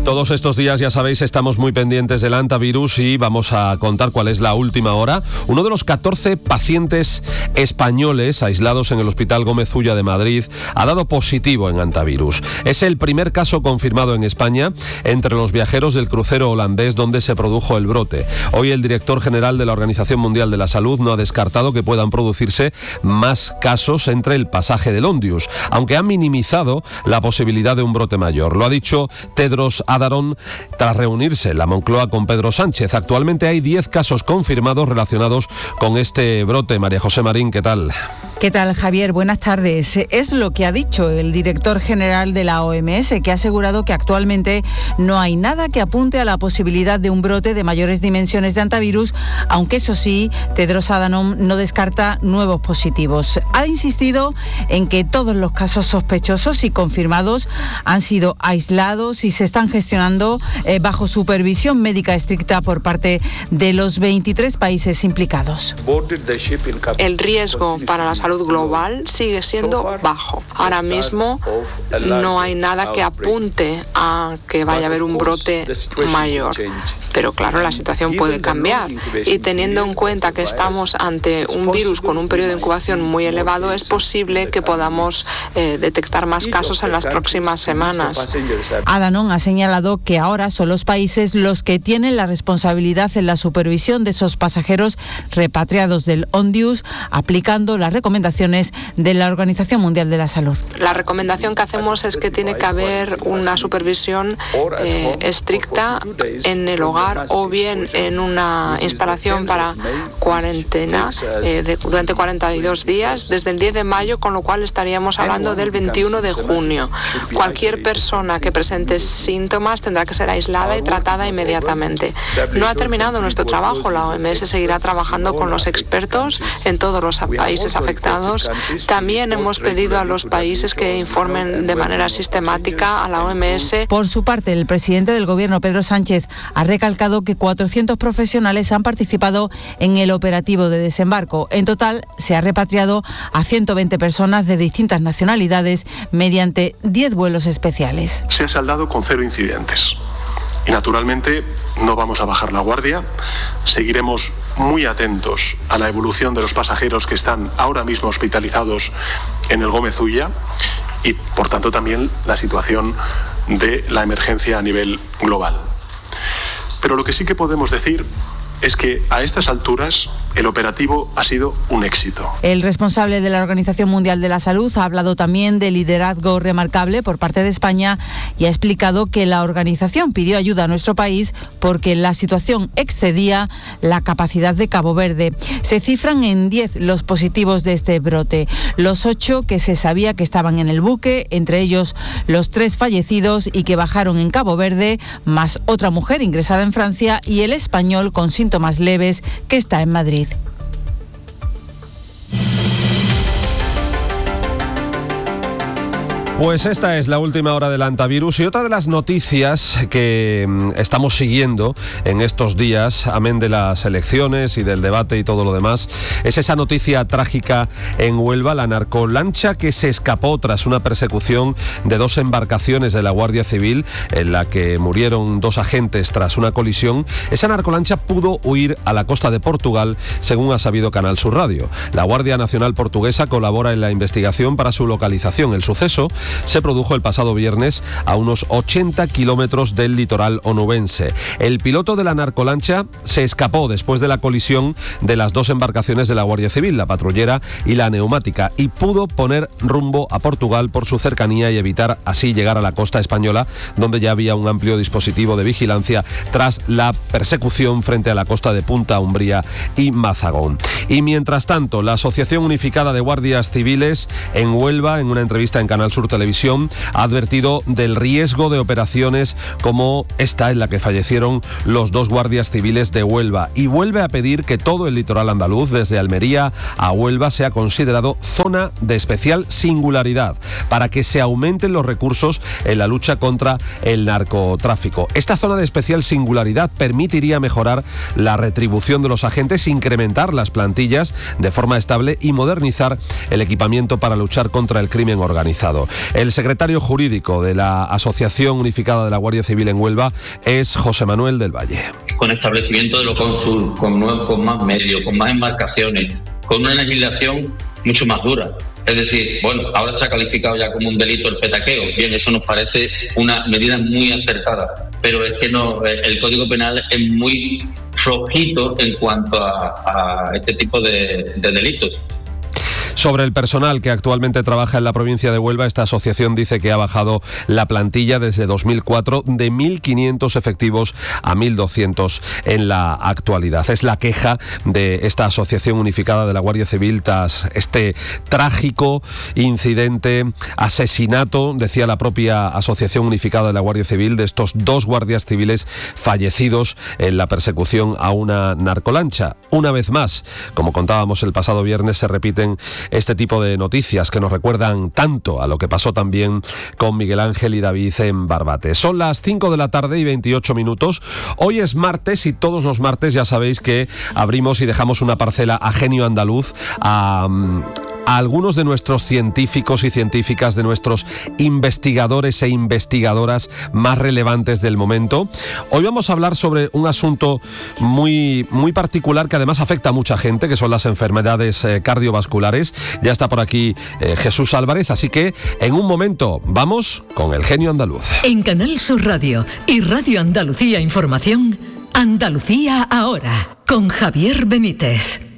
Todos estos días, ya sabéis, estamos muy pendientes del hantavirus y vamos a contar cuál es la última hora. Uno de los 14 pacientes españoles aislados en el Hospital Gómez Ulla de Madrid ha dado positivo en hantavirus. Es el primer caso confirmado en España entre los viajeros del crucero holandés donde se produjo el brote. Hoy el director general de la Organización Mundial de la Salud no ha descartado que puedan producirse más casos entre el pasaje del Ondius, aunque ha minimizado la posibilidad de un brote mayor. Lo ha dicho Tedros Adhanom tras reunirse en la Moncloa con Pedro Sánchez. Actualmente hay 10 casos confirmados relacionados con este brote. María José Marín, ¿qué tal? ¿Qué tal, Javier? Buenas tardes. Es lo que ha dicho el director general de la OMS, que ha asegurado que actualmente no hay nada que apunte a la posibilidad de un brote de mayores dimensiones de hantavirus, aunque eso sí, Tedros Adhanom no descarta nuevos positivos. Ha insistido en que todos los casos sospechosos y confirmados han sido aislados y se están gestionando bajo supervisión médica estricta por parte de los 23 países implicados. El riesgo para la salud global sigue siendo bajo. Ahora mismo no hay nada que apunte a que vaya a haber un brote mayor. Pero claro, la situación puede cambiar. Y teniendo en cuenta que estamos ante un virus con un periodo de incubación muy elevado, es posible que podamos detectar más casos en las próximas semanas. Adhanom ha señalado que ahora son los países los que tienen la responsabilidad en la supervisión de esos pasajeros repatriados del Ondius, aplicando las recomendaciones de la Organización Mundial de la Salud. La recomendación que hacemos es que tiene que haber una supervisión estricta en el hogar o bien en una instalación para cuarentena durante 42 días desde el 10 de mayo, con lo cual estaríamos hablando del 21 de junio. Cualquier persona que presente síntomas tendrá que ser aislada y tratada inmediatamente. No ha terminado nuestro trabajo. La OMS seguirá trabajando con los expertos en todos los países afectados. También hemos pedido a los países que informen de manera sistemática a la OMS. Por su parte, el presidente del Gobierno, Pedro Sánchez, ha recalcado que 400 profesionales han participado en el operativo de desembarco. En total, se ha repatriado a 120 personas de distintas nacionalidades mediante 10 vuelos especiales. Se ha saldado con 0 incidentes. Y naturalmente no vamos a bajar la guardia. Seguiremos muy atentos a la evolución de los pasajeros que están ahora mismo hospitalizados en el Gómez Ulla y, por tanto, también la situación de la emergencia a nivel global. Pero lo que sí que podemos decir es que a estas alturas el operativo ha sido un éxito. El responsable de la Organización Mundial de la Salud ha hablado también de liderazgo remarcable por parte de España y ha explicado que la organización pidió ayuda a nuestro país porque la situación excedía la capacidad de Cabo Verde. Se cifran en 10 los positivos de este brote, los 8 que se sabía que estaban en el buque, entre ellos los 3 fallecidos y que bajaron en Cabo Verde, más otra mujer ingresada en Francia y el español con síntomas leves que está en Madrid. Pues esta es la última hora del hantavirus y otra de las noticias que estamos siguiendo en estos días, amén de las elecciones y del debate y todo lo demás, es esa noticia trágica en Huelva, la narcolancha que se escapó tras una persecución de 2 embarcaciones de la Guardia Civil en la que murieron 2 agentes tras una colisión. Esa narcolancha pudo huir a la costa de Portugal, según ha sabido Canal Sur Radio. La Guardia Nacional Portuguesa colabora en la investigación para su localización. El suceso se produjo el pasado viernes a unos 80 kilómetros del litoral onubense. El piloto de la narcolancha se escapó después de la colisión de las 2 embarcaciones de la Guardia Civil, la patrullera y la neumática, y pudo poner rumbo a Portugal por su cercanía y evitar así llegar a la costa española, donde ya había un amplio dispositivo de vigilancia tras la persecución frente a la costa de Punta Umbría y Mazagón. Y mientras tanto, la Asociación Unificada de Guardias Civiles en Huelva, en una entrevista en Canal Sur Televisión, ha advertido del riesgo de operaciones como esta en la que fallecieron los 2 guardias civiles de Huelva, y vuelve a pedir que todo el litoral andaluz, desde Almería a Huelva, sea considerado zona de especial singularidad para que se aumenten los recursos en la lucha contra el narcotráfico. Esta zona de especial singularidad permitiría mejorar la retribución de los agentes, incrementar las plantillas de forma estable y modernizar el equipamiento para luchar contra el crimen organizado. El secretario jurídico de la Asociación Unificada de la Guardia Civil en Huelva es José Manuel del Valle. Con establecimiento de los cónsul, con más medios, con más embarcaciones, con una legislación mucho más dura. Es decir, bueno, ahora se ha calificado ya como un delito el petaqueo. Bien, eso nos parece una medida muy acertada, pero es que no, el Código Penal es muy flojito en cuanto a este tipo de delitos. Sobre el personal que actualmente trabaja en la provincia de Huelva, esta asociación dice que ha bajado la plantilla desde 2004 de 1.500 efectivos a 1.200 en la actualidad. Es la queja de esta Asociación Unificada de la Guardia Civil tras este trágico incidente, asesinato, decía la propia Asociación Unificada de la Guardia Civil, de estos 2 guardias civiles fallecidos en la persecución a una narcolancha. Una vez más, como contábamos el pasado viernes, se repiten este tipo de noticias que nos recuerdan tanto a lo que pasó también con Miguel Ángel y David en Barbate. Son las 5 de la tarde y 28 minutos. Hoy es martes y todos los martes ya sabéis que abrimos y dejamos una parcela a Genio Andaluz, a algunos de nuestros científicos y científicas, de nuestros investigadores e investigadoras más relevantes del momento. Hoy vamos a hablar sobre un asunto muy particular que además afecta a mucha gente, que son las enfermedades cardiovasculares. Ya está por aquí Jesús Álvarez, así que en un momento vamos con el Genio Andaluz. En Canal Sur Radio y Radio Andalucía Información, Andalucía Ahora, con Javier Benítez.